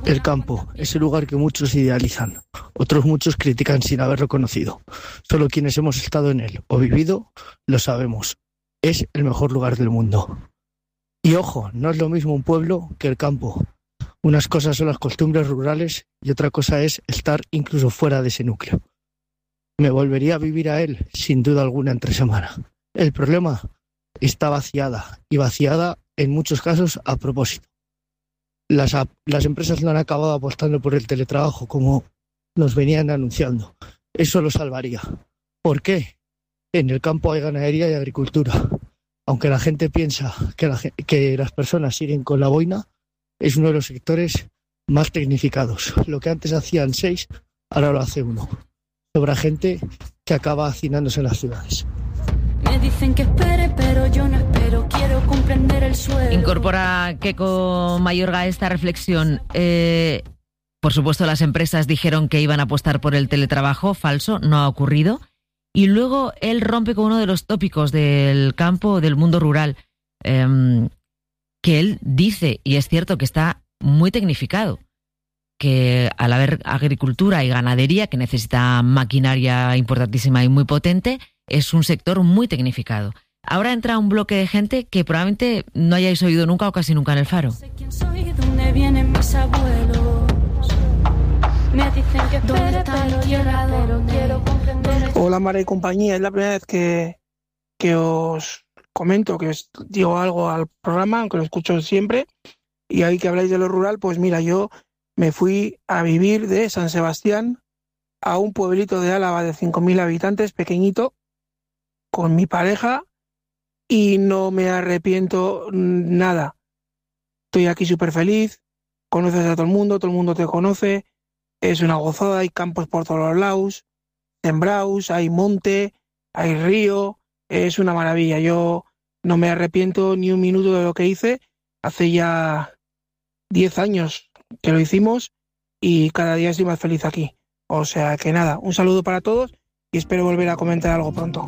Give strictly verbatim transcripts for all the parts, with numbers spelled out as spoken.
El campo, ese lugar que muchos idealizan, otros muchos critican sin haberlo conocido. Solo quienes hemos estado en él o vivido lo sabemos. Es el mejor lugar del mundo. Y ojo, no es lo mismo un pueblo que el campo. Unas cosas son las costumbres rurales y otra cosa es estar incluso fuera de ese núcleo. Me volvería a vivir a él, sin duda alguna, entre semana. El problema está vaciada, y vaciada en muchos casos a propósito. Las, las empresas no han acabado apostando por el teletrabajo como nos venían anunciando. Eso lo salvaría. ¿Por qué? En el campo hay ganadería y agricultura. Aunque la gente piensa que, la, que las personas siguen con la boina, es uno de los sectores más tecnificados. Lo que antes hacían seis, ahora lo hace uno. Sobra gente que acaba hacinándose en las ciudades. Me dicen que espere, pero yo no espero. Quiero comprender el suelo. Incorpora Keko Mayorga esta reflexión. Eh, por supuesto, las empresas dijeron que iban a apostar por el teletrabajo. Falso, no ha ocurrido. Y luego él rompe con uno de los tópicos del campo, del mundo rural, eh, que él dice, y es cierto, que está muy tecnificado, que al haber agricultura y ganadería, que necesita maquinaria importantísima y muy potente, es un sector muy tecnificado. Ahora entra un bloque de gente que probablemente no hayáis oído nunca o casi nunca en el Faro. Sé quién soy, dónde vienen mis abuelos. Me dicen que espere, pero quiero, quiero comprender el... Hola, Mara y compañía. Es la primera vez que, que os comento, que os digo algo al programa, aunque lo escucho siempre. Y ahí que habláis de lo rural, pues mira, yo me fui a vivir de San Sebastián a un pueblito de Álava de cinco mil habitantes, pequeñito, con mi pareja, y no me arrepiento nada. Estoy aquí súper feliz, conoces a todo el mundo, todo el mundo te conoce, es una gozada, hay campos por todos los lados, sembrados, hay monte, hay río, es una maravilla. Yo no me arrepiento ni un minuto de lo que hice. Hace ya diez años que lo hicimos y cada día estoy más feliz aquí. O sea que nada, un saludo para todos y espero volver a comentar algo pronto.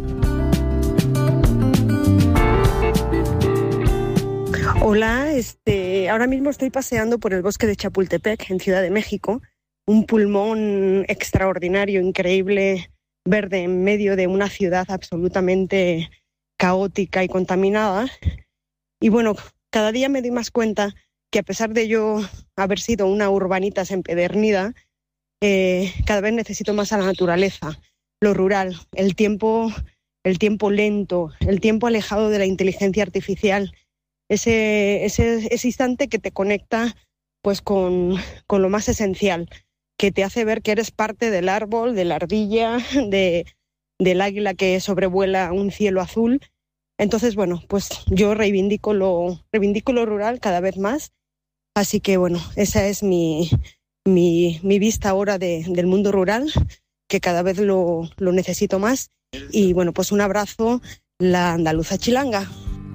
Hola, este, ahora mismo estoy paseando por el bosque de Chapultepec, en Ciudad de México, un pulmón extraordinario, increíble, verde, en medio de una ciudad absolutamente caótica y contaminada. Y bueno, cada día me doy más cuenta que a pesar de yo haber sido una urbanitas empedernida, eh, cada vez necesito más a la naturaleza, lo rural, el tiempo, el tiempo lento, el tiempo alejado de la inteligencia artificial, ese, ese, ese instante que te conecta pues con, con lo más esencial, que te hace ver que eres parte del árbol, de la ardilla, de, del águila que sobrevuela un cielo azul. Entonces, bueno, pues yo reivindico lo, reivindico lo rural cada vez más. Así que, bueno, esa es mi, mi, mi vista ahora de, del mundo rural, que cada vez lo, lo necesito más. Y, bueno, pues un abrazo, la andaluza chilanga.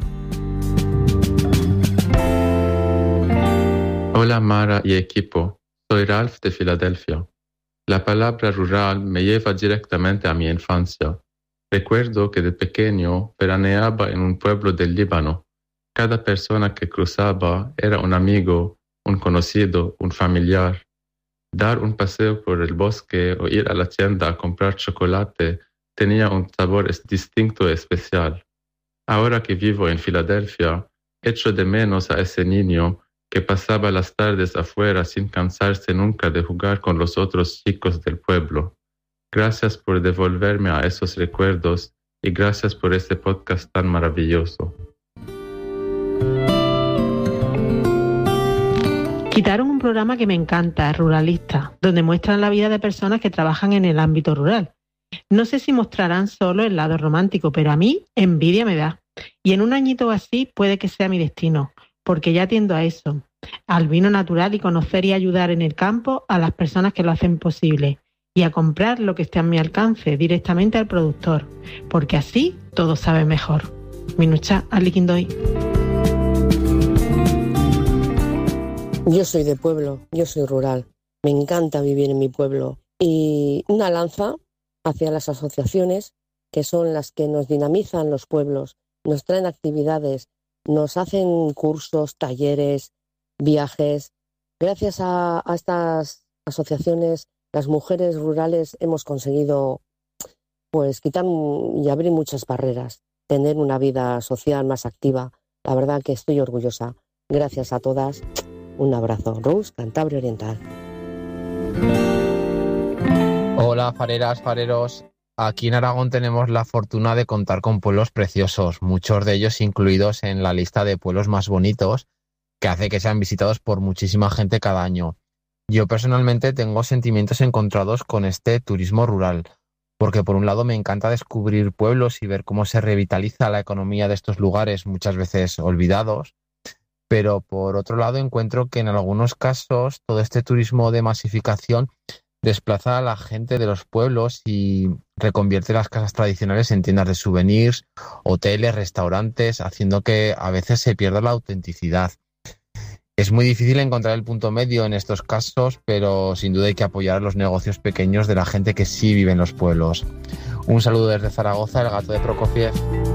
Hola Mara y equipo, soy Ralph de Filadelfia. La palabra rural me lleva directamente a mi infancia. Recuerdo que de pequeño veraneaba en un pueblo del Líbano. Cada persona que cruzaba era un amigo, un conocido, un familiar. Dar un paseo por el bosque o ir a la tienda a comprar chocolate tenía un sabor distinto y especial. Ahora que vivo en Filadelfia, echo de menos a ese niño que pasaba las tardes afuera sin cansarse nunca de jugar con los otros chicos del pueblo. Gracias por devolverme a esos recuerdos y gracias por este podcast tan maravilloso. Quitaron un programa que me encanta, Ruralista, donde muestran la vida de personas que trabajan en el ámbito rural. No sé si mostrarán solo el lado romántico, pero a mí envidia me da. Y en un añito así puede que sea mi destino, porque ya tiendo a eso, al vino natural y conocer y ayudar en el campo a las personas que lo hacen posible y a comprar lo que esté a mi alcance directamente al productor, porque así todo sabe mejor. Minucha alikindoy. Yo soy de pueblo, yo soy rural, me encanta vivir en mi pueblo y una lanza hacia las asociaciones que son las que nos dinamizan los pueblos, nos traen actividades, nos hacen cursos, talleres, viajes Gracias a, a estas asociaciones, las mujeres rurales hemos conseguido pues quitar y abrir muchas barreras, tener una vida social más activa. La verdad que estoy orgullosa. Gracias a todas. Un abrazo. Rose, Cantabria Oriental. Hola, fareras, fareros. Aquí en Aragón tenemos la fortuna de contar con pueblos preciosos, muchos de ellos incluidos en la lista de pueblos más bonitos, que hace que sean visitados por muchísima gente cada año. Yo personalmente tengo sentimientos encontrados con este turismo rural, porque por un lado me encanta descubrir pueblos y ver cómo se revitaliza la economía de estos lugares muchas veces olvidados, pero por otro lado encuentro que en algunos casos todo este turismo de masificación desplaza a la gente de los pueblos y reconvierte las casas tradicionales en tiendas de souvenirs, hoteles, restaurantes, haciendo que a veces se pierda la autenticidad. Es muy difícil encontrar el punto medio en estos casos, pero sin duda hay que apoyar a los negocios pequeños de la gente que sí vive en los pueblos. Un saludo desde Zaragoza, el gato de Prokofiev.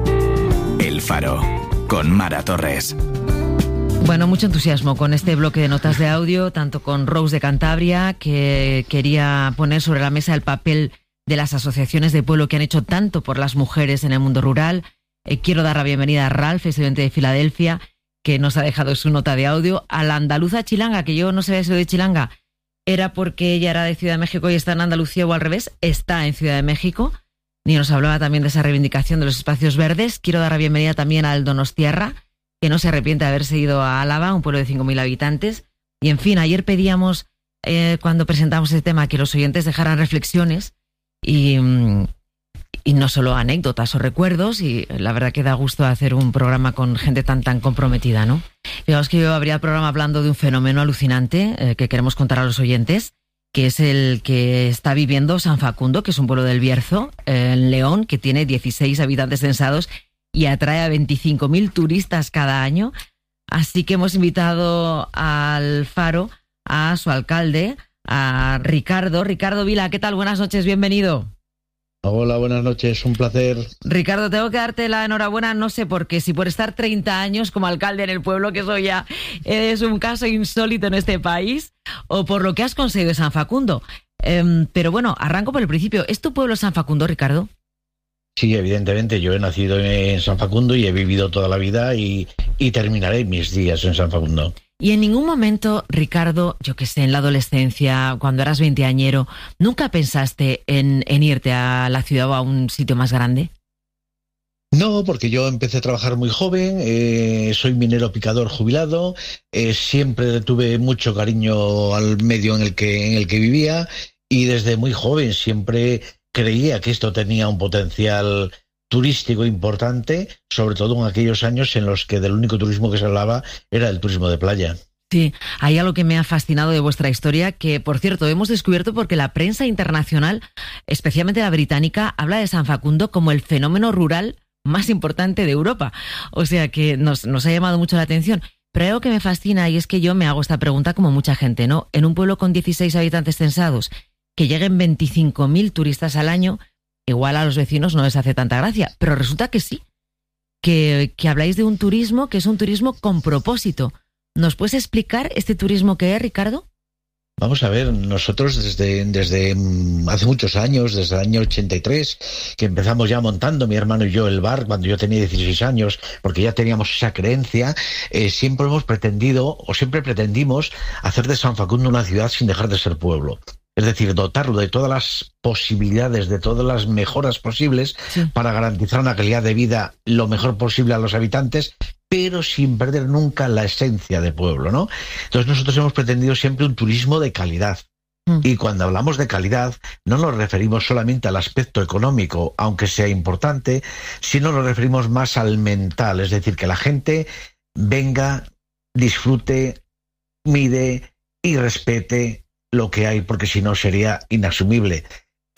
El Faro, con Mara Torres. Bueno, mucho entusiasmo con este bloque de notas de audio, tanto con Rose de Cantabria, que quería poner sobre la mesa el papel de las asociaciones de pueblo que han hecho tanto por las mujeres en el mundo rural. Eh, quiero dar la bienvenida a Ralph, estudiante de Filadelfia, que nos ha dejado su nota de audio, a la andaluza Chilanga, que yo no sabía si de Chilanga era porque ella era de Ciudad de México y está en Andalucía, o al revés, está en Ciudad de México, y nos hablaba también de esa reivindicación de los espacios verdes. Quiero dar la bienvenida también al Donostiarra, que no se arrepiente de haberse ido a Álava, un pueblo de cinco mil habitantes. Y en fin, ayer pedíamos, eh, cuando presentamos este tema, que los oyentes dejaran reflexiones y, y no solo anécdotas o recuerdos, y la verdad que da gusto hacer un programa con gente tan tan comprometida, ¿no? Digamos que yo abría el programa hablando de un fenómeno alucinante eh, que queremos contar a los oyentes, que es el que está viviendo San Facundo, que es un pueblo del Bierzo, eh, en León, que tiene dieciséis habitantes censados y atrae a veinticinco mil turistas cada año. Así que hemos invitado al Faro a su alcalde, a Ricardo. Ricardo Vila, ¿qué tal? Buenas noches, bienvenido. Hola, buenas noches, un placer. Ricardo, tengo que darte la enhorabuena, no sé por qué, si por estar treinta años como alcalde en el pueblo, que eso ya es un caso insólito en este país, o por lo que has conseguido en San Facundo. Eh, pero bueno, arranco por el principio. ¿Es tu pueblo San Facundo, Ricardo? Sí, evidentemente, yo he nacido en San Facundo y he vivido toda la vida y, y terminaré mis días en San Facundo. Y en ningún momento, Ricardo, yo que sé, en la adolescencia, cuando eras veinteañero, ¿nunca pensaste en, en irte a la ciudad o a un sitio más grande? No, porque yo empecé a trabajar muy joven, eh, soy minero picador jubilado, eh, siempre tuve mucho cariño al medio en el que, en el que vivía y desde muy joven siempre creía que esto tenía un potencial turístico importante, sobre todo en aquellos años en los que del único turismo que se hablaba era el turismo de playa. Sí, hay algo que me ha fascinado de vuestra historia, que por cierto hemos descubierto porque la prensa internacional, especialmente la británica, habla de San Facundo como el fenómeno rural más importante de Europa. O sea que nos, nos ha llamado mucho la atención. Pero hay algo que me fascina y es que yo me hago esta pregunta como mucha gente, ¿no? En un pueblo con dieciséis habitantes censados, que lleguen veinticinco mil turistas al año, igual a los vecinos no les hace tanta gracia, pero resulta que sí, que, que habláis de un turismo que es un turismo con propósito. ¿Nos puedes explicar este turismo que es, Ricardo? Vamos a ver, nosotros desde, desde hace muchos años, desde el año ochenta y tres, que empezamos ya montando mi hermano y yo el bar cuando yo tenía dieciséis años, porque ya teníamos esa creencia, eh, siempre hemos pretendido, o siempre pretendimos, hacer de San Facundo una ciudad sin dejar de ser pueblo. Es decir, dotarlo de todas las posibilidades, de todas las mejoras posibles, sí, para garantizar una calidad de vida lo mejor posible a los habitantes, pero sin perder nunca la esencia de pueblo, ¿no? Entonces nosotros hemos pretendido siempre un turismo de calidad. Mm. Y cuando hablamos de calidad, no nos referimos solamente al aspecto económico, aunque sea importante, sino nos referimos más al mental, es decir, que la gente venga, disfrute, mire y respete lo que hay, porque si no sería inasumible.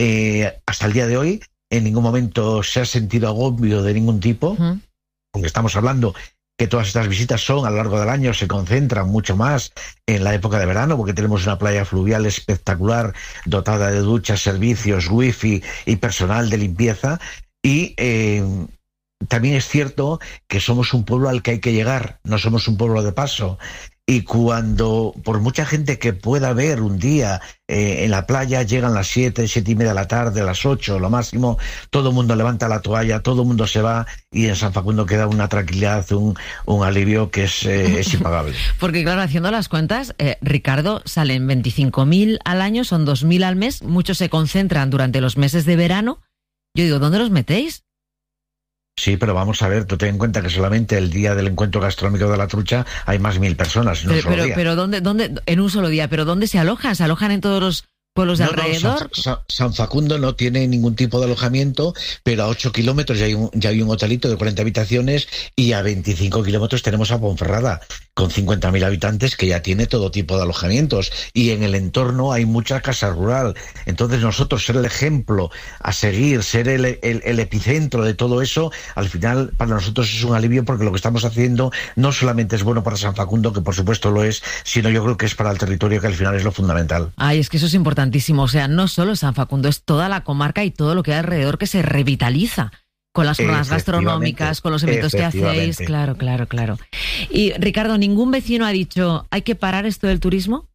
Eh, hasta el día de hoy, en ningún momento se ha sentido agobio de ningún tipo, uh-huh. Aunque estamos hablando que todas estas visitas son a lo largo del año, se concentran mucho más en la época de verano, porque tenemos una playa fluvial espectacular, dotada de duchas, servicios, wifi y personal de limpieza, y eh, también es cierto que somos un pueblo al que hay que llegar, no somos un pueblo de paso. y cuando, por mucha gente que pueda ver un día eh, en la playa, llegan las siete, siete y media de la tarde, las ocho, lo máximo, todo el mundo levanta la toalla, todo el mundo se va, y en San Facundo queda una tranquilidad, un, un alivio que es, eh, es impagable. Porque claro, haciendo las cuentas, eh, Ricardo, salen veinticinco mil al año, son dos mil al mes, muchos se concentran durante los meses de verano. Yo digo, ¿dónde los metéis? Sí, pero vamos a ver, tú ten en cuenta que solamente el día del encuentro gastronómico de la trucha hay más de mil personas en un Pero, solo pero, día. pero ¿dónde, dónde, en un solo día, pero ¿dónde se alojan? ¿Se alojan en todos los pueblos de No, no, alrededor? San, San- San Facundo no tiene ningún tipo de alojamiento, pero a ocho kilómetros ya hay, un, ya hay un hotelito de cuarenta habitaciones, y a veinticinco kilómetros tenemos a Ponferrada, con cincuenta mil habitantes, que ya tiene todo tipo de alojamientos, y en el entorno hay mucha casa rural. Entonces nosotros ser el ejemplo a seguir, ser el, el, el epicentro de todo eso, al final para nosotros es un alivio, porque lo que estamos haciendo no solamente es bueno para San Facundo, que por supuesto lo es, sino yo creo que es para el territorio, que al final es lo fundamental. Ay, es que eso es importantísimo. O sea, no solo San Facundo, es toda la comarca y todo lo que hay alrededor que se revitaliza con las jornadas gastronómicas, con los eventos que hacéis. Claro, claro, claro. Y Ricardo, ¿ningún vecino ha dicho, hay que parar esto del turismo?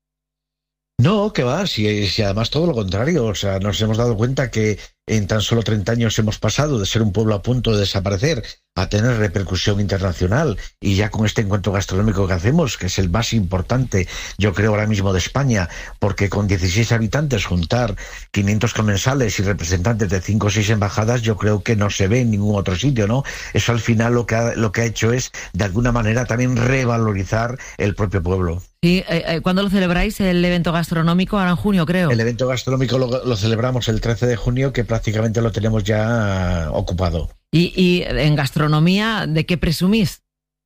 No, que va, si, si además todo lo contrario, o sea, nos hemos dado cuenta que en tan solo treinta años hemos pasado de ser un pueblo a punto de desaparecer a tener repercusión internacional, y ya con este encuentro gastronómico que hacemos, que es el más importante, yo creo, ahora mismo de España, porque con dieciséis habitantes juntar quinientos comensales y representantes de cinco o seis embajadas, yo creo que no se ve en ningún otro sitio, ¿no? Eso al final lo que ha, lo que ha hecho es, de alguna manera, también revalorizar el propio pueblo. Sí, eh, eh, ¿cuándo lo celebráis, el evento gastronómico? Ahora en junio, creo. El evento gastronómico lo, lo celebramos el trece de junio, que prácticamente lo tenemos ya ocupado. Y, y en gastronomía, ¿de qué presumís?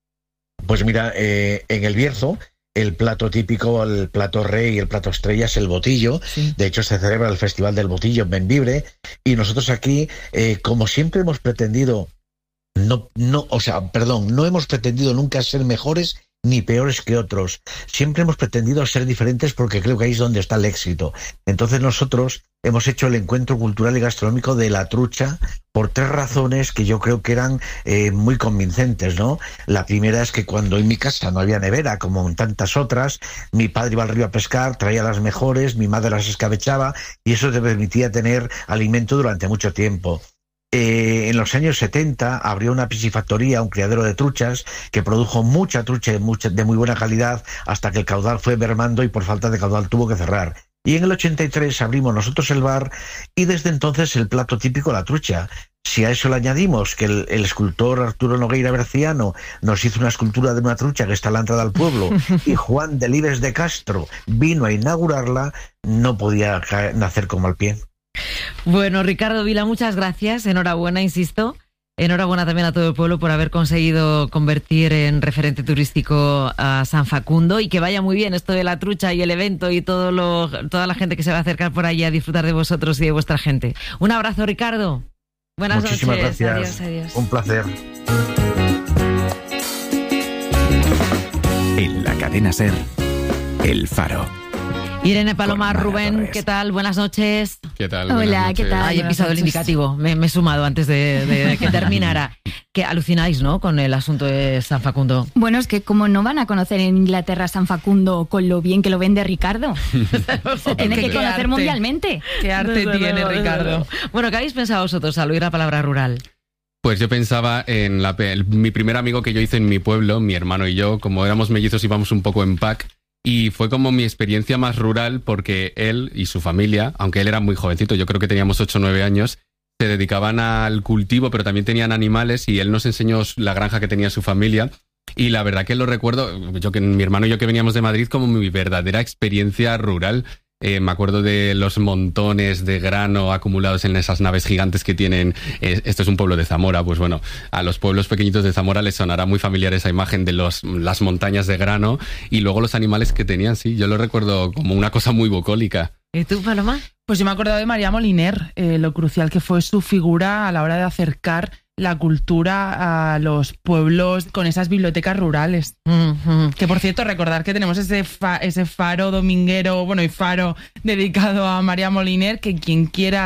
Pues mira, eh, en el Bierzo, el plato típico, el plato rey y el plato estrella es el botillo. Sí. De hecho, se celebra el Festival del Botillo en Bembibre, y nosotros aquí, eh, como siempre hemos pretendido, no, no, o sea, perdón, no hemos pretendido nunca ser mejores ni peores que otros. Siempre hemos pretendido ser diferentes, porque creo que ahí es donde está el éxito. Entonces nosotros hemos hecho el encuentro cultural y gastronómico de la trucha por tres razones que yo creo que eran eh, muy convincentes, ¿no? La primera es que cuando en mi casa no había nevera, como en tantas otras, mi padre iba al río a pescar, traía las mejores, mi madre las escabechaba, y eso te permitía tener alimento durante mucho tiempo. Eh, en los años setenta abrió una piscifactoría, un criadero de truchas, que produjo mucha trucha de, mucha, de muy buena calidad, hasta que el caudal fue mermando y por falta de caudal tuvo que cerrar. Y en el ochenta y tres abrimos nosotros el bar, y desde entonces el plato típico, la trucha. Si a eso le añadimos que el, el escultor Arturo Nogueira Berciano nos hizo una escultura de una trucha que está en la entrada del pueblo, y Juan Delibes de Castro vino a inaugurarla, no podía caer, nacer como al pie. Bueno, Ricardo Vila, muchas gracias. Enhorabuena, insisto. Enhorabuena también a todo el pueblo por haber conseguido convertir en referente turístico a San Facundo, y que vaya muy bien esto de la trucha y el evento y todo lo, toda la gente que se va a acercar por allí a disfrutar de vosotros y de vuestra gente. Un abrazo, Ricardo. Buenas Muchísimas noches. gracias. Adiós, adiós. Un placer. En la cadena SER, El Faro. Irene Paloma, Rubén, ¿qué tal? Buenas noches. ¿Qué tal? Hola, ¿qué tal? Ay, he pisado el indicativo, me, me he sumado antes de, de que terminara. Que alucináis, ¿no?, con el asunto de San Facundo. Bueno, es que como no van a conocer en Inglaterra San Facundo con lo bien que lo vende Ricardo. Se tiene que conocer arte. mundialmente. Qué arte Desde tiene luego, desde Ricardo. luego. Bueno, ¿qué habéis pensado vosotros al oír la palabra rural? Pues yo pensaba en la, el, mi primer amigo que yo hice en mi pueblo, mi hermano y yo, como éramos mellizos íbamos un poco en pack, y fue como mi experiencia más rural, porque él y su familia, aunque él era muy jovencito, yo creo que teníamos ocho o nueve años, se dedicaban al cultivo, pero también tenían animales, y él nos enseñó la granja que tenía su familia. Y la verdad que lo recuerdo, yo que mi hermano y yo que veníamos de Madrid, como mi verdadera experiencia rural. Eh, me acuerdo de los montones de grano acumulados en esas naves gigantes que tienen. Eh, esto es un pueblo de Zamora, pues bueno, a los pueblos pequeñitos de Zamora les sonará muy familiar esa imagen de los, las montañas de grano, y luego los animales que tenían, sí, yo lo recuerdo como una cosa muy bucólica. ¿Y tú, Paloma? Pues yo me he acordado de María Moliner, eh, lo crucial que fue su figura a la hora de acercar la cultura a los pueblos con esas bibliotecas rurales. Mm-hmm. Que, por cierto, recordar que tenemos ese, fa- ese faro dominguero, bueno, y faro dedicado a María Moliner, que quien quiera